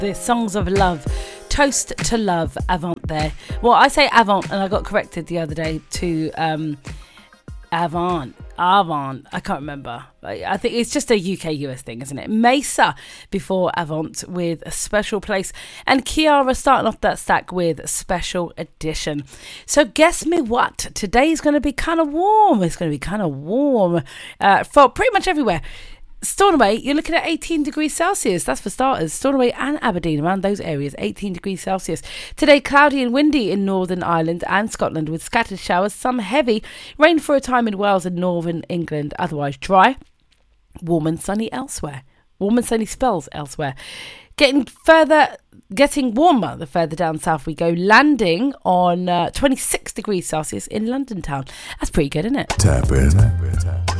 the songs of love. Toast to love, Avant there. Well, I say Avant, and I got corrected the other day to Avant. I can't remember. I think it's just a UK-US thing, isn't it? Mesa before Avant with a Special Place. And Kiara starting off that stack with Special Edition. So guess me what? Today's going to be kind of warm. It's going to be kind of warm for pretty much everywhere. Stornoway, you're looking at 18 degrees Celsius. That's for starters. Stornoway and Aberdeen, around those areas, 18 degrees Celsius. Today, cloudy and windy in Northern Ireland and Scotland with scattered showers, some heavy. Rain for a time in Wales and Northern England, otherwise dry. Warm and sunny elsewhere. Warm and sunny spells elsewhere. Getting warmer the further down south we go, landing on 26 degrees Celsius in London town. That's pretty good, isn't it? Tap in.